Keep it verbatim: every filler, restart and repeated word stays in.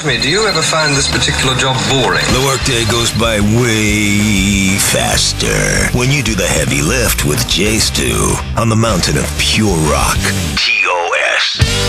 me, do you ever find this particular job boring? The workday goes by way faster when you do the heavy lift with Jay Stu on the mountain of pure rock. T